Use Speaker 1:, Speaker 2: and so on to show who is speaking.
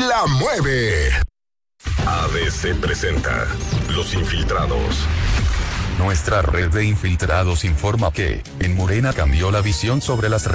Speaker 1: la mueve.
Speaker 2: ABC presenta Los Infiltrados.
Speaker 3: Nuestra red de infiltrados informa que, en Morena cambió la visión sobre las